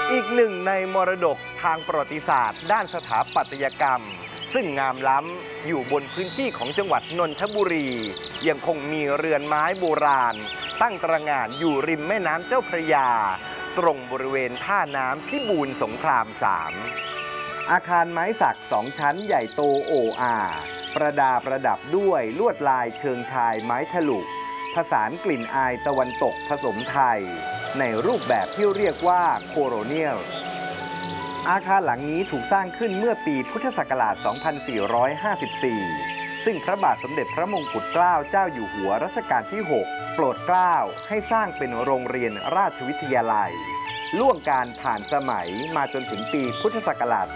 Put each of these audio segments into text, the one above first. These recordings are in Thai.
อีกหนึ่งในมรดกทางประวัติศาสตร์ด้านสถาปัตยกรรมซึ่งงามล้ำอยู่บนพื้นที่ของจังหวัดนนทบุรียังคงมีเรือนไม้โบราณตั้งตระหง่านอยู่ริมแม่น้ำเจ้าพระยาตรงบริเวณท่าน้ำพิบูลสงคราม 3อาคารไม้สัก2 ชั้นใหญ่โตโอ้อาประดับด้วยลวดลายเชิงชายไม้ฉลุผสานกลิ่นอายตะวันตกผสมไทยในรูปแบบที่เรียกว่าโคโลเนียลอาคารหลังนี้ถูกสร้างขึ้นเมื่อปีพุทธศักราช 2454 ซึ่งพระบาทสมเด็จพระมงกุฎเกล้าเจ้าอยู่หัวรัชกาลที่ 6 โปรดเกล้าให้สร้างเป็นโรงเรียนราชวิทยาลัยล่วงการผ่านสมัยมาจนถึงปีพุทธศักราช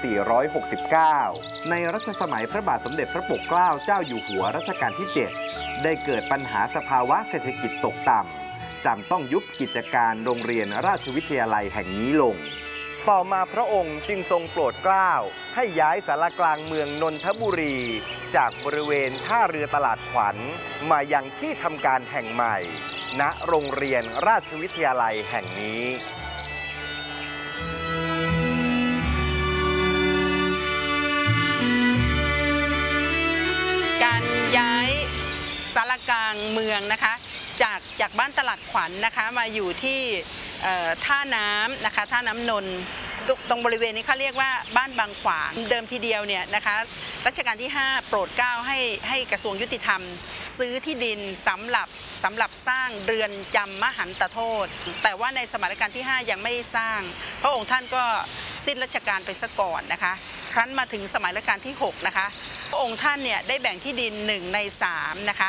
2469 ในรัชสมัยพระบาทสมเด็จพระปกเกล้าเจ้าอยู่หัวรัชกาลที่ 7 ได้เกิดปัญหาสภาวะเศรษฐกิจตกต่ำจำต้องยุบกิจการโรงเรียนราชวิทยาลัยแห่งนี้ลงต่อมาพระองค์จึงทรงโปรดเกล้าให้ย้ายศาลากลางเมืองนนทบุรีจากบริเวณท่าเรือตลาดขวัญมายังที่ทำการแห่งใหม่ณโรงเรียนราชวิทยาลัยแห่งนี้การย้ายศาลากลางเมืองนะคะจากบ้านตลาดขวัญนะคะมาอยู่ที่ท่าน้ำนะคะท่าน้ำนนท์ตรงบริเวณนี้เขาเรียกว่าบ้านบางขวางเดิมทีเดียวเนี่ยนะคะรัชกาลที่ 5 โปรดเกล้าให้กระทรวงยุติธรรมซื้อที่ดินสำหรับสร้างเรือนจำมหันตโทษแต่ว่าในสมัยรัชกาลที่ 5 ยังไม่ได้สร้างพระองค์ท่านก็สิ้นราชการไปซะก่อนนะคะครั้นมาถึงสมัยรัชกาลที่ 6 นะคะพระองค์ท่านเนี่ยได้แบ่งที่ดิน1 ใน 3นะคะ